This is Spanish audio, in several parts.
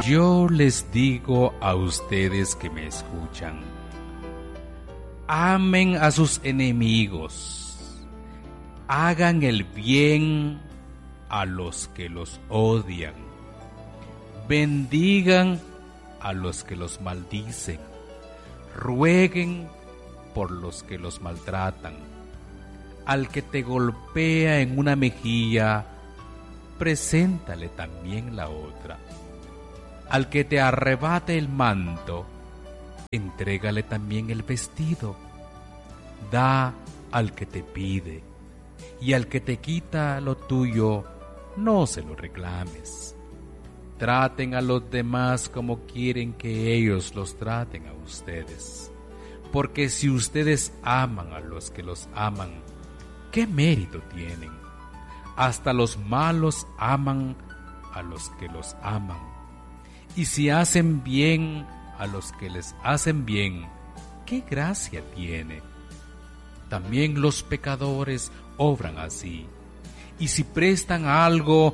Yo les digo a ustedes que me escuchan, amen a sus enemigos, hagan el bien a los que los odian, bendigan a los que los maldicen, rueguen por los que los maltratan. Al que te golpea en una mejilla, preséntale también la otra. Al que te arrebate el manto, entrégale también el vestido. Da al que te pide, y al que te quita lo tuyo, no se lo reclames. Traten a los demás como quieren que ellos los traten a ustedes. Porque si ustedes aman a los que los aman, ¿qué mérito tienen? Hasta los malos aman a los que los aman. Y si hacen bien a los que les hacen bien, ¿qué gracia tiene? También los pecadores obran así. Y si prestan algo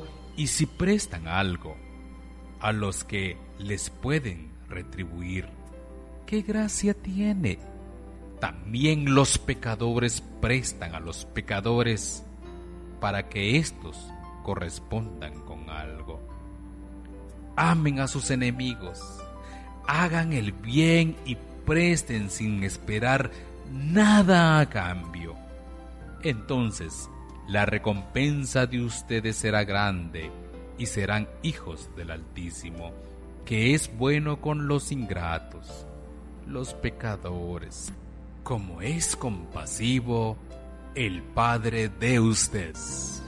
a los que les pueden retribuir, ¿qué gracia tiene? También los pecadores prestan a los pecadores para que éstos correspondan con algo. Amen a sus enemigos, hagan el bien y presten sin esperar nada a cambio. Entonces, la recompensa de ustedes será grande y serán hijos del Altísimo, que es bueno con los ingratos, los pecadores, como es compasivo el Padre de ustedes.